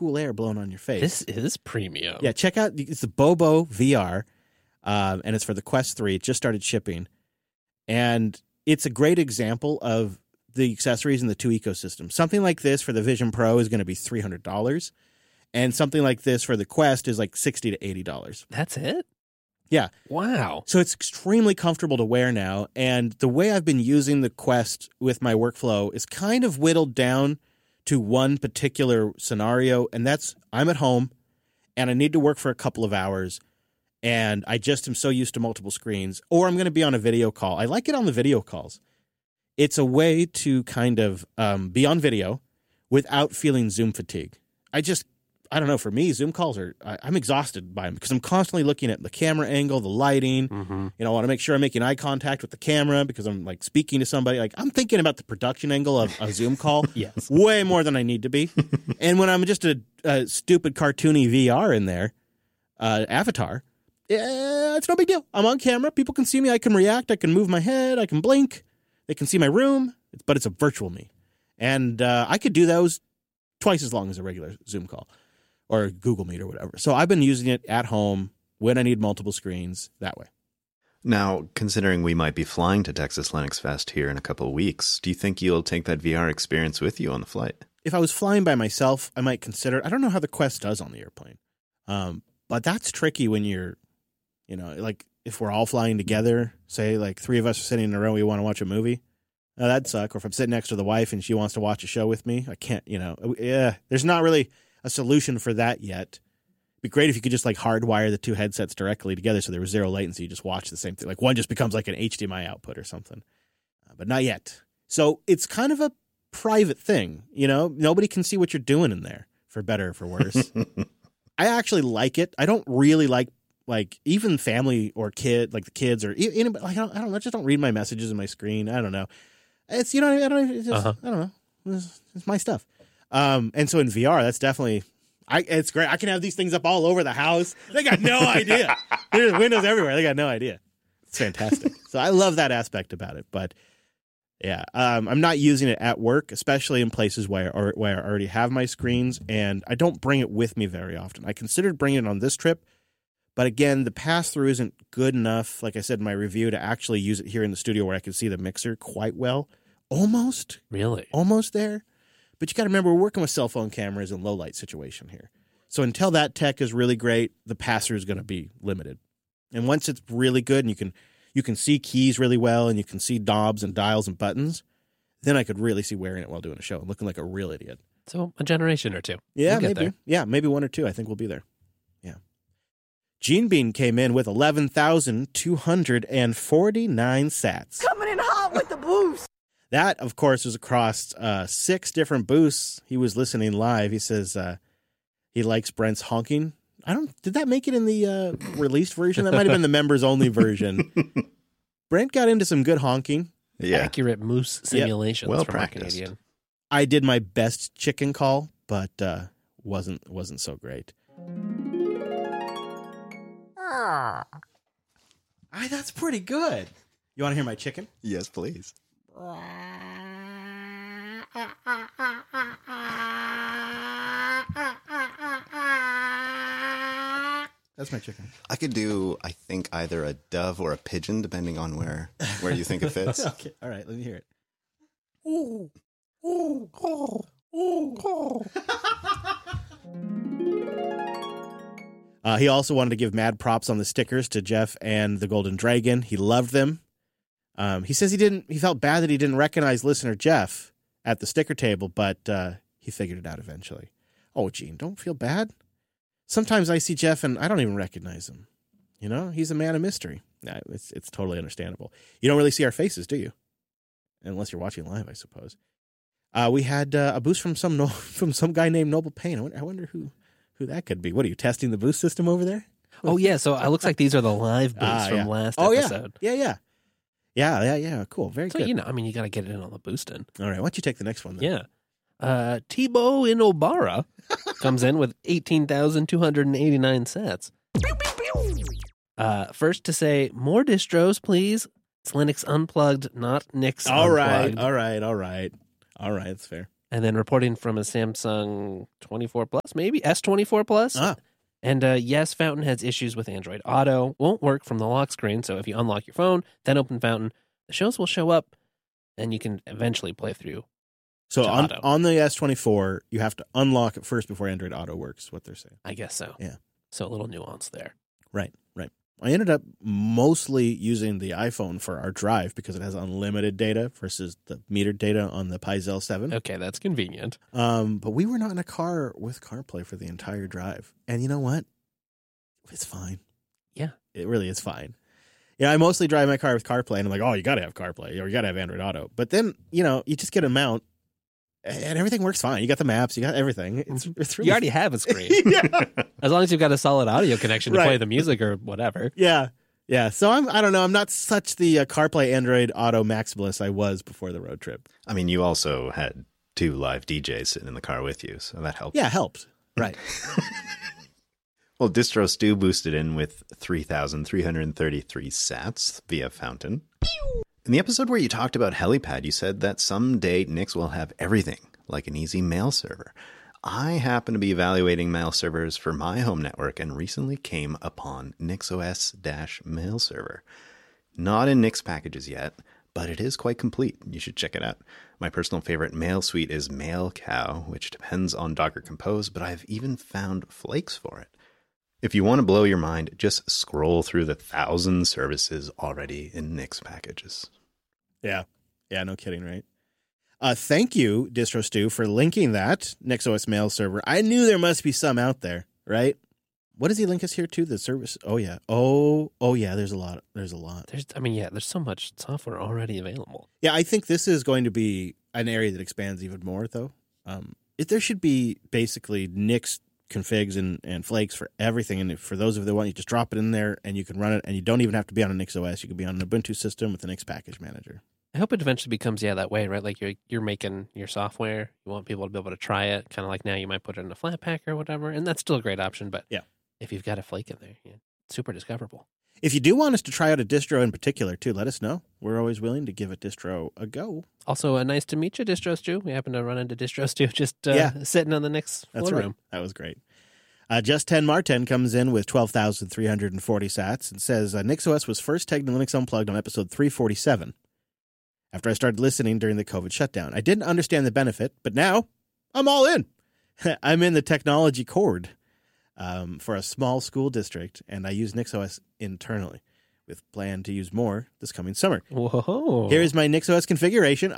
cool air blowing on your face. This is premium. Yeah, check out, it's the Bobo VR, and it's for the Quest 3. It just started shipping. And it's a great example of the accessories in the two ecosystems. Something like this for the Vision Pro is going to be $300, and something like this for the Quest is like $60 to $80. That's it? Yeah. Wow. So it's extremely comfortable to wear now, and the way I've been using the Quest with my workflow is kind of whittled down to one particular scenario, and that's I'm at home, and I need to work for a couple of hours, and I just am so used to multiple screens, or I'm going to be on a video call. I like it on the video calls. It's a way to kind of be on video without feeling Zoom fatigue. I don't know, for me, Zoom calls I'm exhausted by them because I'm constantly looking at the camera angle, the lighting. Mm-hmm. I want to make sure I'm making eye contact with the camera because I'm like speaking to somebody. Like I'm thinking about the production angle of a Zoom call Yes. way more than I need to be. And when I'm just a stupid cartoony VR in there, avatar, it's no big deal. I'm on camera. People can see me. I can react. I can move my head. I can blink. They can see my room, but it's a virtual me. And I could do those twice as long as a regular Zoom call or Google Meet or whatever. So I've been using it at home when I need multiple screens that way. Now, considering we might be flying to Texas Linux Fest here in a couple of weeks, do you think you'll take that VR experience with you on the flight? If I was flying by myself, I might consider it. I don't know how the Quest does on the airplane. But that's tricky when you're, like if we're all flying together, say like three of us are sitting in a row, we want to watch a movie. That'd suck. Or if I'm sitting next to the wife and she wants to watch a show with me, I can't, there's not really a solution for that yet. It'd be great if you could just like hardwire the two headsets directly together so there was zero latency. You just watch the same thing. Like one just becomes like an HDMI output or something. But not yet. So it's kind of a private thing, Nobody can see what you're doing in there, for better or for worse. I actually like it. I don't really like even family or kid, like the kids or anybody. Like, I don't just don't read my messages in my screen. I don't know. It's, I don't know. It's my stuff. And so in VR, that's definitely, it's great. I can have these things up all over the house. They got no idea. There's windows everywhere. They got no idea. It's fantastic. So I love that aspect about it. But yeah, I'm not using it at work, especially in places where I already have my screens, and I don't bring it with me very often. I considered bringing it on this trip, but again, the pass-through isn't good enough, like I said in my review, to actually use it here in the studio where I can see the mixer quite well. Almost. Really? Almost there. But you got to remember, we're working with cell phone cameras in low-light situation here. So until that tech is really great, the pass-through is going to be limited. And once it's really good and you can see keys really well and you can see knobs and dials and buttons, then I could really see wearing it while doing a show and looking like a real idiot. So a generation or two. Yeah, We'll get maybe. there. Yeah, maybe one or two. I think we'll be there. Yeah. Gene Bean came in with 11,249 sats. Coming in hot with the boost. That, of course, was across 6 different booths. He was listening live. He says he likes Brent's honking. Did that make it in the released version? That might have been the members only version. Brent got into some good honking. Yeah. Accurate moose simulations. Well from our practiced. Canadian. I did my best chicken call, but wasn't so great. That's pretty good. You want to hear my chicken? Yes, please. That's my chicken. I could do, I think, either a dove or a pigeon, depending on where you think it fits. Okay, all right, let me hear it. He also wanted to give mad props on the stickers to Jeff and the Golden Dragon. He loved them. He says he felt bad that he didn't recognize listener Jeff at the sticker table, but he figured it out eventually. Oh, Gene, don't feel bad. Sometimes I see Jeff and I don't even recognize him. He's a man of mystery. It's totally understandable. You don't really see our faces, do you? Unless you're watching live, I suppose. We had a boost from some guy named Noble Payne. I wonder who that could be. What are you testing the boost system over there? Oh, yeah. So it looks like these are the live boosts from last episode. Yeah. Cool. Very So, good. you got to get it in on the boosting. All right. Why don't you take the next one then? Yeah. Tebow in Obara comes in with 18,289 sats. First to say, more distros, please. It's Linux Unplugged, not Nix All right. Unplugged. All right. That's fair. And then reporting from a Samsung 24 Plus, maybe S24 Plus. Ah. And yes, Fountain has issues with Android Auto. Won't work from the lock screen. So if you unlock your phone, then open Fountain, the shows will show up and you can eventually play through. So to on Auto. the S24, you have to unlock it first before Android Auto works, what they're saying. I guess so. Yeah. So a little nuance there. Right. I ended up mostly using the iPhone for our drive because it has unlimited data versus the metered data on the Pi Zel 7. Okay, that's convenient. But we were not in a car with CarPlay for the entire drive. And you know what? It's fine. Yeah. It really is fine. Yeah, I mostly drive my car with CarPlay, and I'm like, oh, you got to have CarPlay or you got to have Android Auto. But then, you just get a mount, and everything works fine. You got the maps, you got everything. It's really You already have a screen. yeah. As long as you've got a solid audio connection to Right. play the music or whatever. Yeah. So I don't know. I'm not such the CarPlay Android Auto maximalist I was before the road trip. I mean, you also had 2 live DJs sitting in the car with you, so that helped. Yeah, it helped. Right. Well, Distro Stew boosted in with 3,333 sats via Fountain. In the episode where you talked about Helipad, you said that someday Nix will have everything, like an easy mail server. I happen to be evaluating mail servers for my home network and recently came upon NixOS-Mail Server. Not in Nix packages yet, but it is quite complete. You should check it out. My personal favorite mail suite is MailCow, which depends on Docker Compose, but I've even found flakes for it. If you want to blow your mind, just scroll through the 1,000 services already in Nix packages. Yeah, no kidding, right? Thank you, Distro Stew, for linking that NixOS mail server. I knew there must be some out there, right? What does he link us here to? The service? Oh, yeah. Oh, yeah, there's a lot. There's There's so much software already available. Yeah, I think this is going to be an area that expands even more, though. There should be basically Nix configs and flakes for everything. And for those of you that want, you just drop it in there and you can run it. And you don't even have to be on a NixOS. You can be on an Ubuntu system with a Nix package manager. I hope it eventually becomes, that way, right? Like you're making your software. You want people to be able to try it. Kind of like now you might put it in a Flatpak or whatever. And that's still a great option. But yeah, if you've got a flake in there, super discoverable. If you do want us to try out a distro in particular, too, let us know. We're always willing to give a distro a go. Also, nice to meet you, Distro Stew. We happen to run into Distro Stew just sitting on the Nix floor That's right. room. That was great. Just 10 Martin comes in with 12,340 sats and says, NixOS was first tagged in Linux Unplugged on episode 347. After I started listening during the COVID shutdown. I didn't understand the benefit, but now I'm all in. I'm in the technology cord for a small school district, and I use NixOS internally with plan to use more this coming summer. Whoa. Here is my NixOS configuration.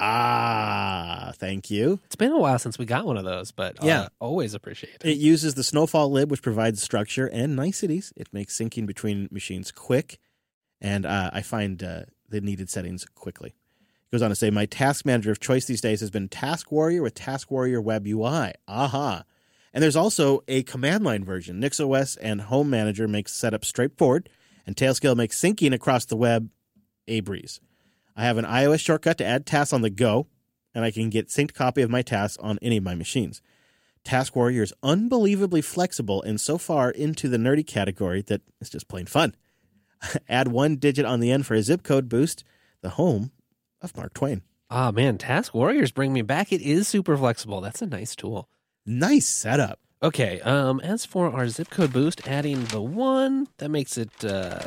Thank you. It's been a while since we got one of those, but always appreciate it. It uses the Snowfall lib, which provides structure and niceties. It makes syncing between machines quick, and I find the needed settings quickly. Goes on to say, my task manager of choice these days has been Task Warrior with Task Warrior Web UI. Aha. And there's also a command line version. NixOS and Home Manager makes setup straightforward, and Tailscale makes syncing across the web a breeze. I have an iOS shortcut to add tasks on the go, and I can get synced copy of my tasks on any of my machines. Task Warrior is unbelievably flexible and so far into the nerdy category that it's just plain fun. Add 1 digit on the end for a zip code boost, the home of Mark Twain. Ah, man, Task Warriors bring me back. It is super flexible. That's a nice tool. Nice setup. Okay, as for our zip code boost, adding the 1, that makes it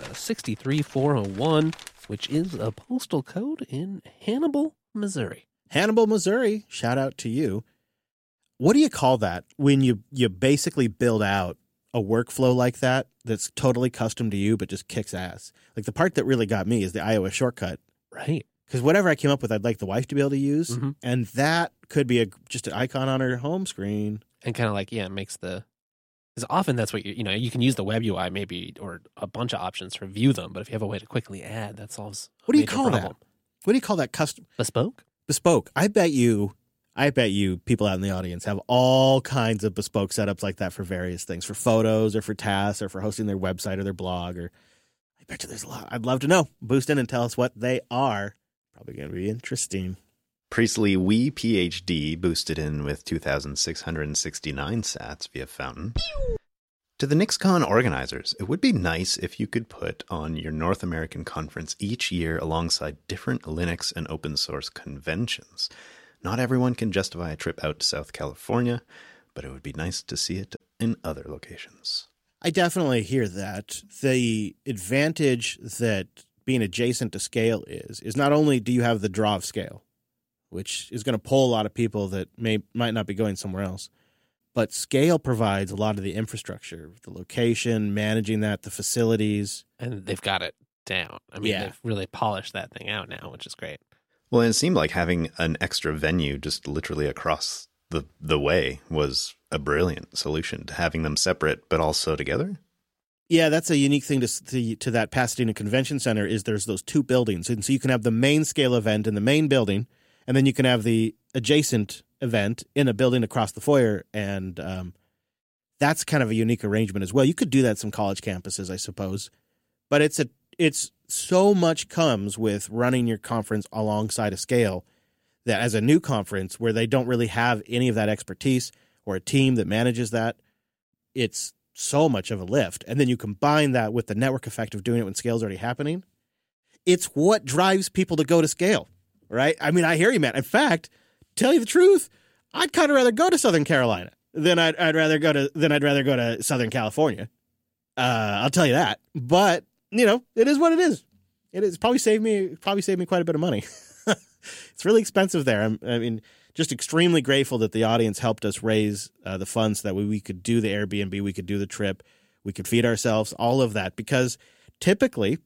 63401, which is a postal code in Hannibal, Missouri. Hannibal, Missouri. Shout out to you. What do you call that when you basically build out a workflow like that that's totally custom to you but just kicks ass? Like the part that really got me is the iOS shortcut. Right. Because whatever I came up with, I'd like the wife to be able to use. Mm-hmm. And that could be just an icon on her home screen. And kind of like, it makes because often that's what you can use the web UI maybe or a bunch of options to view them. But if you have a way to quickly add, that solves What do you major call problem. that? What do you call that? Custom? Bespoke? Bespoke. I bet you people out in the audience have all kinds of bespoke setups like that for various things, for photos or for tasks or for hosting their website or their blog. Or I bet you there's a lot. I'd love to know. Boost in and tell us what they are. Probably going to be interesting. Priestley Wee PhD boosted in with 2,669 sats via Fountain. To the NixCon organizers, it would be nice if you could put on your North American conference each year alongside different Linux and open source conventions. Not everyone can justify a trip out to South California, but it would be nice to see it in other locations. I definitely hear that. The advantage that being adjacent to scale is not only do you have the draw of scale, which is going to pull a lot of people that might not be going somewhere else, but scale provides a lot of the infrastructure, the location, managing that, the facilities. And they've got it down. I mean, they've really polished that thing out now, which is great. Well, and it seemed like having an extra venue just literally across the way was a brilliant solution to having them separate but also together. Yeah, that's a unique thing to that Pasadena Convention Center is there's those two buildings. And so you can have the main scale event in the main building, and then you can have the adjacent event in a building across the foyer. And that's kind of a unique arrangement as well. You could do that at some college campuses, I suppose. But it's so much comes with running your conference alongside a scale that as a new conference where they don't really have any of that expertise or a team that manages that, it's so much of a lift. And then you combine that with the network effect of doing it when scale's already happening. It's what drives people to go to scale, right? I mean, I hear you, man. In fact, tell you the truth, I'd kind of rather go to Southern Carolina than I'd rather go to Southern California. I'll tell you that. But it is what it is. It's probably saved me quite a bit of money. It's really expensive there. I mean, just extremely grateful that the audience helped us raise the funds so that we could do the Airbnb, we could do the trip, we could feed ourselves, all of that. Because typically,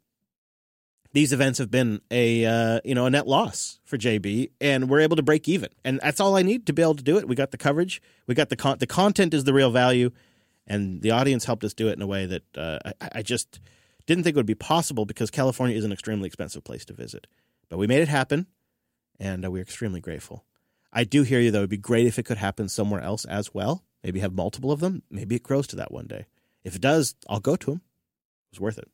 these events have been a net loss for JB, and we're able to break even. And that's all I need to be able to do it. We got the coverage, we got the content is the real value, and the audience helped us do it in a way that I just didn't think it would be possible because California is an extremely expensive place to visit. But we made it happen, and we're extremely grateful. I do hear you, though. It'd be great if it could happen somewhere else as well. Maybe have multiple of them. Maybe it grows to that one day. If it does, I'll go to them. It was worth it.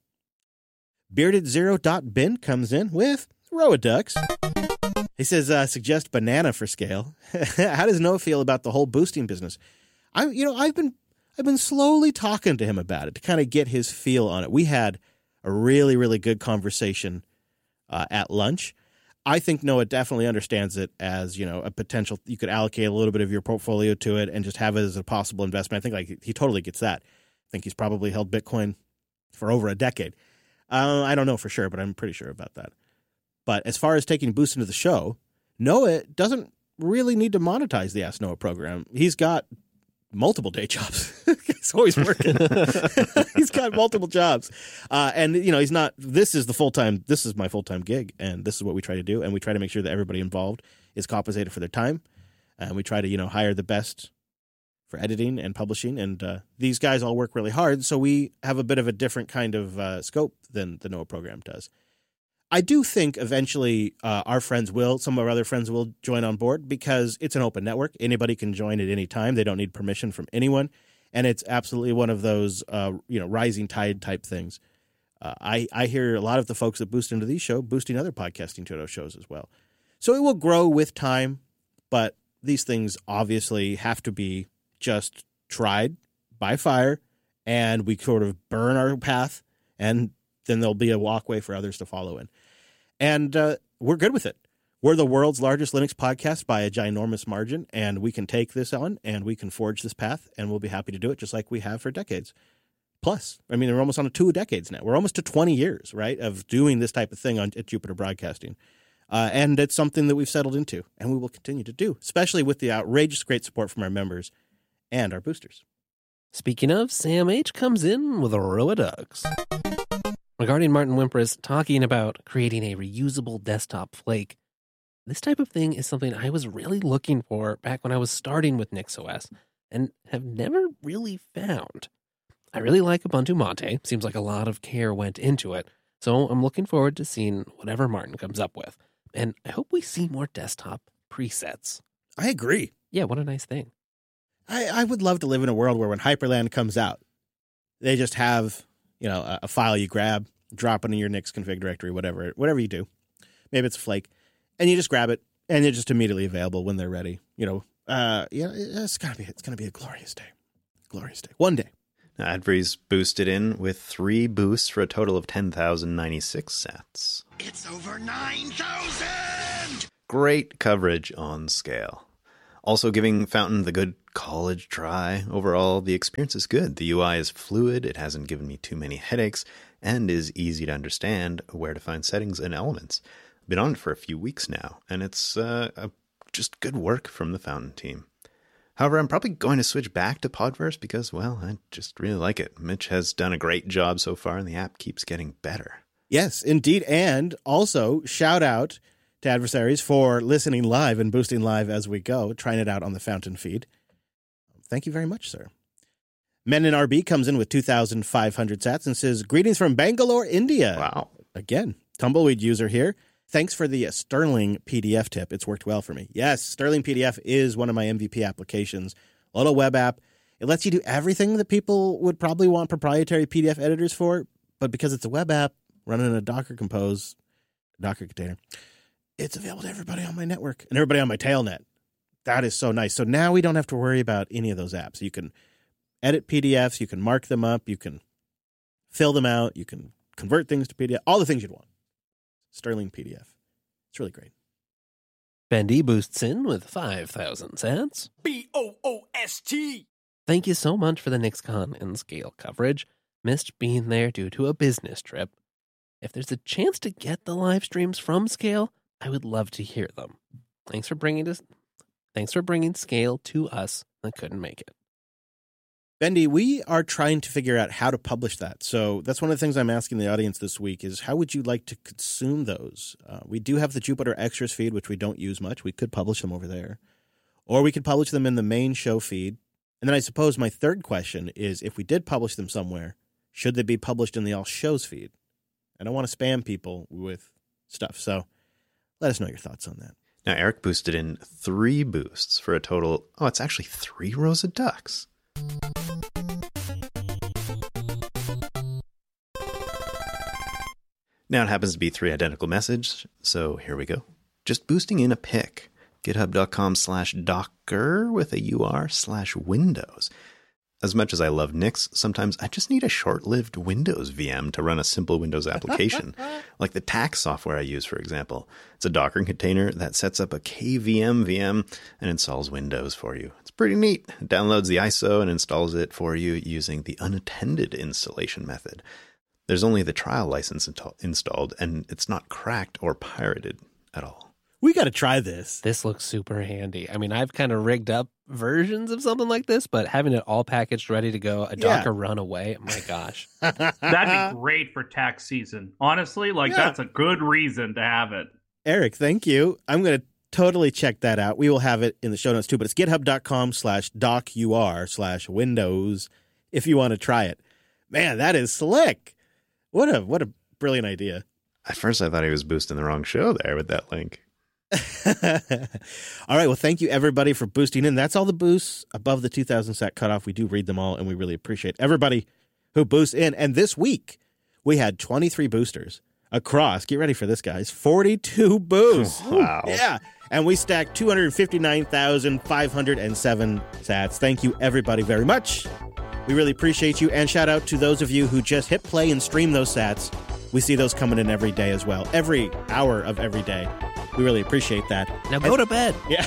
BeardedZero.bin comes in with Roaducks. He says, suggest banana for scale. How does Noah feel about the whole boosting business? I've been slowly talking to him about it to kind of get his feel on it. We had a really, really good conversation at lunch. I think Noah definitely understands it as, a potential. You could allocate a little bit of your portfolio to it and just have it as a possible investment. I think he totally gets that. I think he's probably held Bitcoin for over a decade. I don't know for sure, but I'm pretty sure about that. But as far as taking Boost into the show, Noah doesn't really need to monetize the Ask Noah program. He's got multiple day jobs. He's always working. He's got multiple jobs. And he's not, this is my full-time gig, and this is what we try to do. And we try to make sure that everybody involved is compensated for their time. And we try to, hire the best for editing and publishing. And these guys all work really hard. So we have a bit of a different kind of scope than the Noah program does. I do think eventually some of our other friends will join on board because it's an open network. Anybody can join at any time. They don't need permission from anyone. And it's absolutely one of those, rising tide type things. I hear a lot of the folks that boost into these shows boosting other podcasting shows as well. So it will grow with time, but these things obviously have to be just tried by fire, and we sort of burn our path, and then there'll be a walkway for others to follow in. And we're good with it. We're the world's largest Linux podcast by a ginormous margin, and we can take this on, and we can forge this path, and we'll be happy to do it just like we have for decades. Plus, I mean, we're almost on 2 decades now. We're almost to 20 years, right, of doing this type of thing at Jupiter Broadcasting. And it's something that we've settled into, and we will continue to do, especially with the outrageous great support from our members and our boosters. Speaking of, Sam H. comes in with a row of ducks. Regarding Martin Wimpress talking about creating a reusable desktop flake, this type of thing is something I was really looking for back when I was starting with NixOS and have never really found. I really like Ubuntu Mate. Seems like a lot of care went into it. So I'm looking forward to seeing whatever Martin comes up with. And I hope we see more desktop presets. I agree. Yeah, what a nice thing. I would love to live in a world where when Hyperland comes out, they just have, a file you grab, drop it in your Nix config directory, whatever you do. Maybe it's a flake. And you just grab it, and it's just immediately available when they're ready. It's gonna be a glorious day. Glorious day. One day. Adbreeze boosted in with 3 boosts for a total of 10,096 sats. It's over 9,000! Great coverage on Scale. Also giving Fountain the good college try. Overall, the experience is good. The UI is fluid, it hasn't given me too many headaches, and is easy to understand where to find settings and elements. I've been on it for a few weeks now, and it's just good work from the Fountain team. However, I'm probably going to switch back to Podverse because, well, I just really like it. Mitch has done a great job so far, and the app keeps getting better. Yes, indeed. And also, shout out to Adversaries for listening live and boosting live as we go, trying it out on the Fountain feed. Thank you very much, sir. Men in RB comes in with 2,500 sats and says, greetings from Bangalore, India. Wow. Again, Tumbleweed user here. Thanks for the Sterling PDF tip. It's worked well for me. Yes, Sterling PDF is one of my MVP applications. A little web app. It lets you do everything that people would probably want proprietary PDF editors for, but because it's a web app running in a Docker Compose, Docker container, it's available to everybody on my network and everybody on my tailnet. That is so nice. So now we don't have to worry about any of those apps. You can edit PDFs, you can mark them up, you can fill them out, you can convert things to PDF, all the things you'd want. Sterling PDF. It's really great. Bendy boosts in with 5,000 sats. BOOST. Thank you so much for the NixCon and Scale coverage. Missed being there due to a business trip. If there's a chance to get the live streams from Scale, I would love to hear them. Thanks for bringing Scale to us that couldn't make it. Bendy, we are trying to figure out how to publish that. So that's one of the things I'm asking the audience this week is how would you like to consume those? We do have the Jupiter Extras feed, which we don't use much. We could publish them over there. Or we could publish them in the main show feed. And then I suppose my third question is if we did publish them somewhere, should they be published in the All Shows feed? I don't want to spam people with stuff. So let us know your thoughts on that. Now, Eric boosted in 3 boosts for a total, it's actually 3 rows of ducks. Now it happens to be 3 identical messages, so here we go. Just boosting in a pic. GitHub.com/Docker with a UR/Windows. As much as I love Nix, sometimes I just need a short-lived Windows VM to run a simple Windows application, like the tax software I use, for example. It's a Docker container that sets up a KVM VM and installs Windows for you. It's pretty neat. It downloads the ISO and installs it for you using the unattended installation method. There's only the trial license installed, and it's not cracked or pirated at all. We got to try this. This looks super handy. I mean, I've kind of rigged up versions of something like this, but having it all packaged, ready to go, a Docker run away, my gosh. That'd be great for tax season. Honestly, that's a good reason to have it. Eric, thank you. I'm going to totally check that out. We will have it in the show notes too, but it's github.com/docur/Windows if you want to try it. Man, that is slick. What a brilliant idea. At first, I thought he was boosting the wrong show there with that link. All right. Well, thank you, everybody, for boosting in. That's all the boosts above the 2,000 sat cutoff. We do read them all, and we really appreciate everybody who boosts in. And this week, we had 23 boosters across. Get ready for this, guys. 42 boosts. Wow. Yeah. And we stacked 259,507 sats. Thank you, everybody, very much. We really appreciate you. And shout out to those of you who just hit play and stream those sats. We see those coming in every day as well. Every hour of every day. We really appreciate that. Now go to bed. Yeah.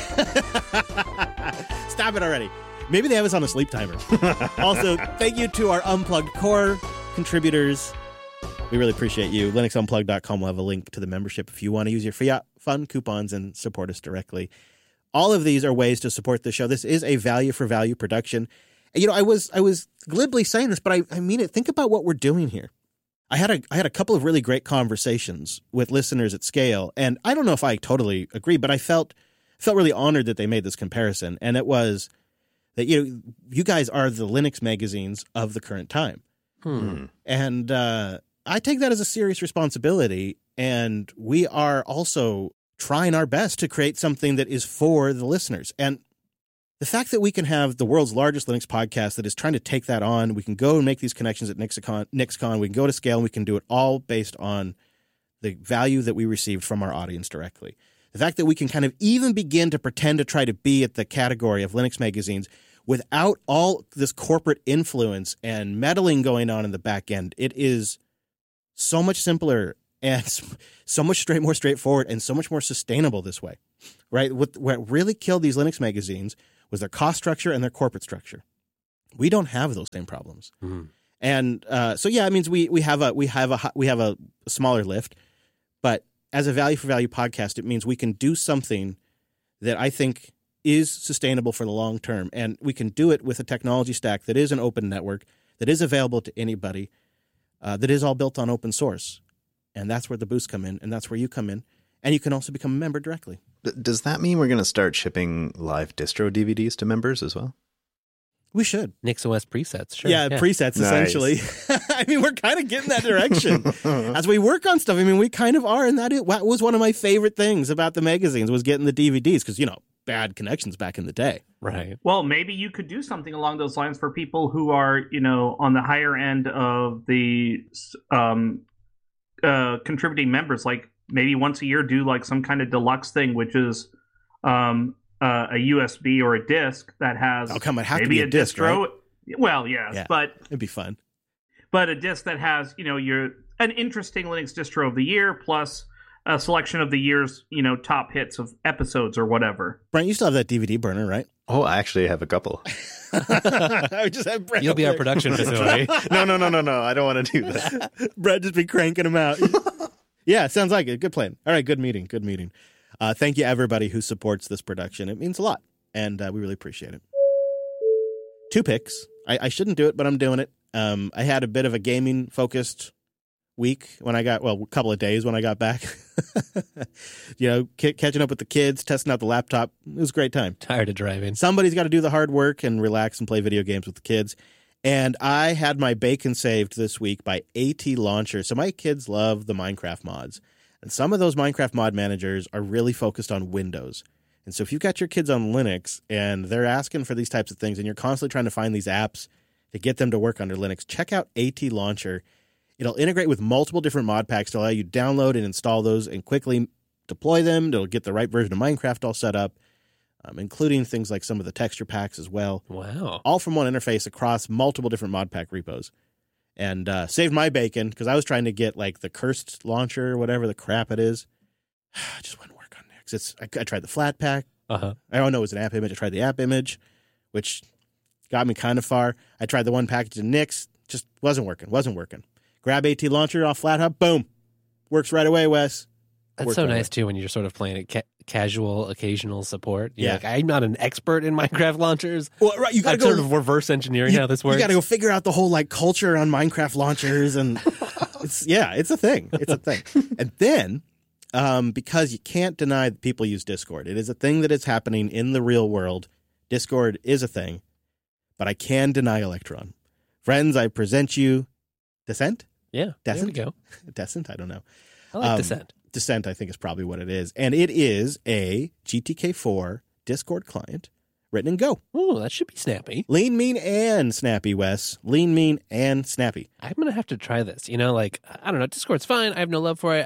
Stop it already. Maybe they have us on a sleep timer. Also, thank you to our Unplugged Core contributors. We really appreciate you. LinuxUnplugged.com will have a link to the membership if you want to use your free fun coupons and support us directly. All of these are ways to support the show. This is a value for value production. You know, I was glibly saying this, but I mean it. Think about what we're doing here. I had a couple of really great conversations with listeners at Scale, and I don't know if I totally agree, but I felt really honored that they made this comparison, and it was that you guys are the Linux magazines of the current time, and I take that as a serious responsibility, and we are also trying our best to create something that is for the listeners. And the fact that we can have the world's largest Linux podcast that is trying to take that on, we can go and make these connections at NixCon, we can go to Scale, and we can do it all based on the value that we received from our audience directly. The fact that we can kind of even begin to pretend to try to be at the category of Linux magazines without all this corporate influence and meddling going on in the back end, it is so much simpler and so much more straightforward and so much more sustainable this way. right? What really killed these Linux magazines was their cost structure and their corporate structure. We don't have those same problems. Mhm. And so yeah, it means we have a smaller lift, but as a value for value podcast, it means we can do something that I think is sustainable for the long term, and we can do it with a technology stack that is an open network, that is available to anybody, that is all built on open source. And that's where the boosts come in, and that's where you come in, and you can also become a member directly. Does that mean we're going to start shipping live distro DVDs to members as well? We should. NixOS presets, sure. Yeah, presets, Nice. essentially. I mean, we're kind of getting that direction. As we work on stuff, I mean, we kind of are, and that was one of my favorite things about the magazines was getting the DVDs, because, bad connections back in the day. Right. Well, maybe you could do something along those lines for people who are, on the higher end of the contributing members. Like maybe once a year, do like some kind of deluxe thing, which is a USB or a disc that has It has maybe to be a disc, distro. right? Well, yes, Yeah. but It'd be fun. a disc that has an interesting Linux distro of the year plus a selection of the year's top hits of episodes or whatever. Brent, you still have that DVD burner, right? Oh, I actually have a couple. I would just have Brent. You'll up be our there. production facility. No. I don't want to do that. Brett just be cranking them out. Yeah, sounds like it. Good plan. All right, good meeting. Thank you, everybody who supports this production. It means a lot, and we really appreciate it. 2 picks. I shouldn't do it, but I'm doing it. I had a bit of a gaming-focused week when I got, a couple of days when I got back. Catching up with the kids, testing out the laptop. It was a great time. Tired of driving. Somebody's got to do the hard work and relax and play video games with the kids. And I had my bacon saved this week by AT Launcher. So my kids love the Minecraft mods. And some of those Minecraft mod managers are really focused on Windows. And so if you've got your kids on Linux and they're asking for these types of things and you're constantly trying to find these apps to get them to work under Linux, check out AT Launcher. It'll integrate with multiple different mod packs to allow you to download and install those and quickly deploy them. It'll get the right version of Minecraft all set up, including things like some of the texture packs as well. Wow. All from one interface across multiple different mod pack repos. And saved my bacon because I was trying to get like the cursed launcher or whatever the crap it is. It just wouldn't work on Nix. I tried the flat pack. Uh-huh. I don't know it was an app image. I tried the app image, which got me kind of far. I tried the one package in Nix. Just wasn't working. Grab AT Launcher off FlatHub. Boom. Works right away, Wes. That's Works so right nice, away. too, when you're sort of playing it casual, occasional support. You're Yeah. like, I'm not an expert in Minecraft launchers. Well, right, you got to I'm go sort of reverse engineering how this works. You got to go figure out the whole like culture on Minecraft launchers, and it's a thing. It's a thing. And then, because you can't deny that people use Discord, it is a thing that is happening in the real world. Discord is a thing, but I can deny Electron. Friends, I present you Descent. Yeah, there we go. Descent. I don't know. I like Descent. Descent, I think, is probably what it is, and it is a GTK4 Discord client written in Go. Oh, that should be snappy. Lean, mean, and snappy, Wes. Lean, mean, and snappy. I'm going to have to try this. I don't know. Discord's fine. I have no love for it.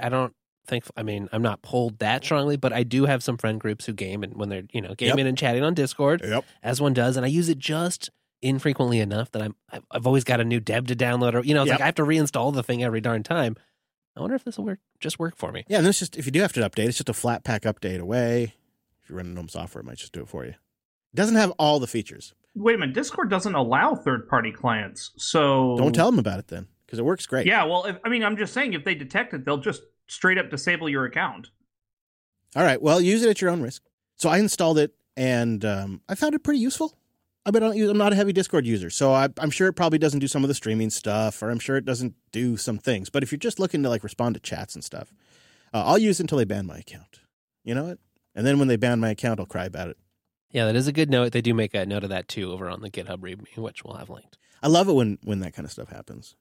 I'm not pulled that strongly, but I do have some friend groups who game, and when they're, gaming and chatting on Discord, as one does, and I use it just infrequently enough that I've always got a new deb to download, or, it's like I have to reinstall the thing every darn time. I wonder if this will work for me. Yeah, and if you do have to update, it's just a flat pack update away. If you're running GNOME software, it might just do it for you. It doesn't have all the features. Wait a minute, Discord doesn't allow third-party clients, so Don't tell them about it then, because it works great. Yeah, well, I'm just saying, if they detect it, they'll just straight up disable your account. All right, well, use it at your own risk. So I installed it, and I found it pretty useful. I'm not a heavy Discord user, so I'm sure it probably doesn't do some of the streaming stuff, or I'm sure it doesn't do some things. But if you're just looking to like respond to chats and stuff, I'll use it until they ban my account. You know what? And then when they ban my account, I'll cry about it. Yeah, that is a good note. They do make a note of that too over on the GitHub README, which we'll have linked. I love it when that kind of stuff happens.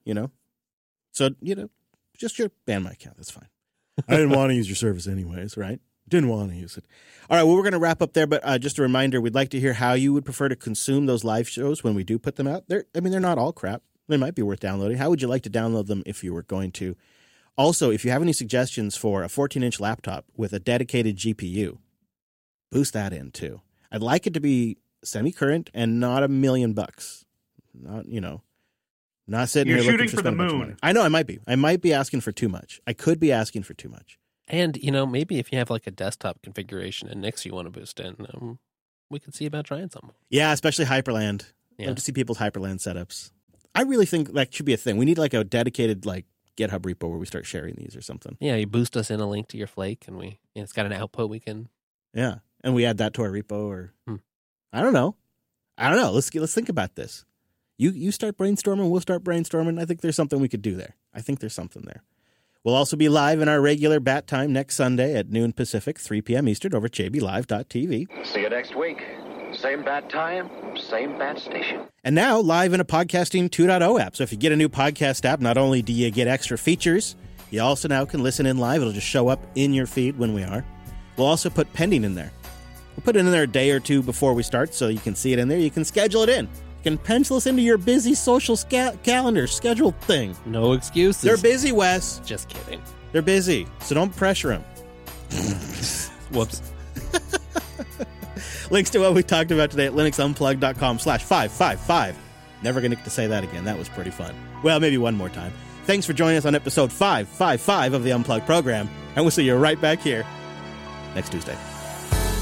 So just ban my account. That's fine. I didn't want to use your service anyways, right? Didn't want to use it. All right, well, we're going to wrap up there, but just a reminder, we'd like to hear how you would prefer to consume those live shows when we do put them out. They're not all crap. They might be worth downloading. How would you like to download them if you were going to? Also, if you have any suggestions for a 14-inch laptop with a dedicated GPU, boost that in too. I'd like it to be semi-current and not $1 million. Not sitting You're here looking shooting for the spending a bunch of moon. money. I know I might be. I might be asking for too much. I could be asking for too much. And, maybe if you have like a desktop configuration and Nix you want to boost in, we could see about trying some. Yeah, especially Hyperland. Yeah. Love to see people's Hyperland setups. I really think that should be a thing. We need like a dedicated like GitHub repo where we start sharing these or something. Yeah, you boost us in a link to your Flake, and it's got an output we can. Yeah, and we add that to our repo, or I don't know. Let's think about this. You start brainstorming, we'll start brainstorming. I think there's something we could do there. I think there's something there. We'll also be live in our regular bat time next Sunday at noon Pacific, 3 p.m. Eastern over jblive.tv. See you next week. Same bat time, same bat station. And now live in a Podcasting 2.0 app. So if you get a new podcast app, not only do you get extra features, you also now can listen in live. It'll just show up in your feed when we are. We'll also put pending in there. We'll put it in there a day or two before we start so you can see it in there. You can schedule it in. You can pencil us into your busy social calendar schedule thing. No excuses. They're busy, Wes. Just kidding. They're busy, so don't pressure them. Whoops. Links to what we talked about today at linuxunplugged.com/555. Never going to get to say that again. That was pretty fun. Well, maybe one more time. Thanks for joining us on episode 555 of the Unplugged program, and we'll see you right back here next Tuesday.